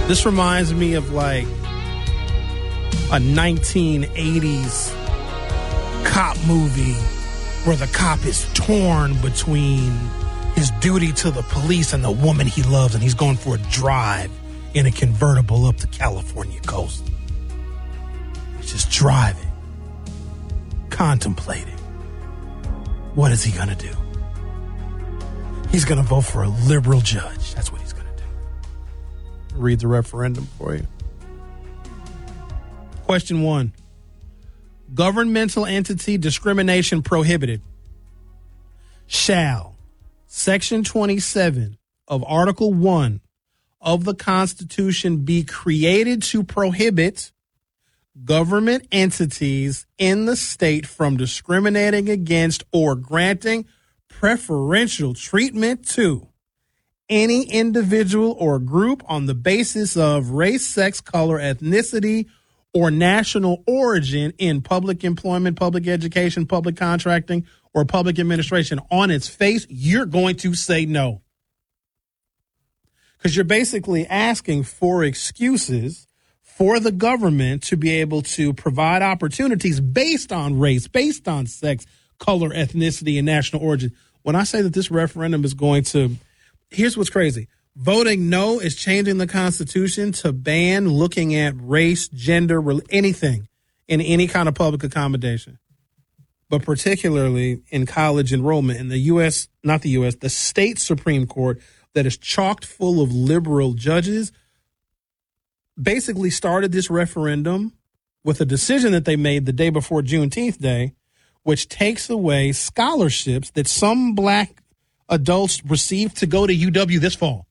This reminds me of like a 1980s cop movie where the cop is torn between his duty to the police and the woman he loves, and he's going for a drive in a convertible up the California coast. He's just driving, contemplating. What is he going to do? He's going to vote for a liberal judge. That's what he's going to do. Read the referendum for you. Question 1. Governmental entity discrimination prohibited. Shall Section 27 of Article 1 of the Constitution be created to prohibit government entities in the state from discriminating against or granting preferential treatment to any individual or group on the basis of race, sex, color, ethnicity, or national origin in public employment, public education, public contracting, or public administration. On its face, you're going to say no. Because you're basically asking for excuses for the government to be able to provide opportunities based on race, based on sex, color, ethnicity, and national origin. When I say that this referendum is going to, here's what's crazy. Voting no is changing the Constitution to ban looking at race, gender, anything in any kind of public accommodation. But particularly in college enrollment in the U.S., not the U.S., the state Supreme Court that is chocked full of liberal judges basically started this referendum with a decision that they made the day before Juneteenth Day, which takes away scholarships that some black adults received to go to UW this fall.